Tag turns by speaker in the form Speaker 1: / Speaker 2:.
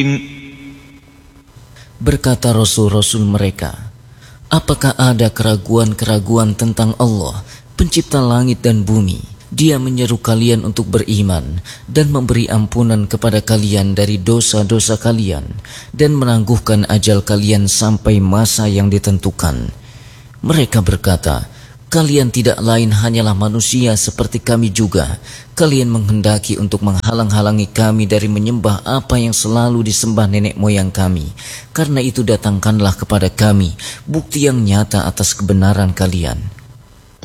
Speaker 1: Berkata rasul-rasul mereka, apakah ada keraguan-keraguan tentang Allah, pencipta langit dan bumi? Dia menyeru kalian untuk beriman dan memberi ampunan kepada kalian dari dosa-dosa kalian dan menangguhkan ajal kalian sampai masa yang ditentukan. Mereka berkata, kalian tidak lain hanyalah manusia seperti kami juga. Kalian menghendaki untuk menghalang-halangi kami dari menyembah apa yang selalu disembah nenek moyang kami. Karena itu datangkanlah kepada kami bukti yang nyata atas kebenaran kalian.